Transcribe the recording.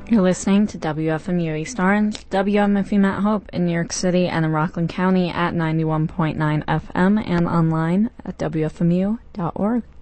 You're listening to WFMU East Orange, WMFU Mount Hope in New York City and in Rockland County at 91.9 FM and online at WFMU.org.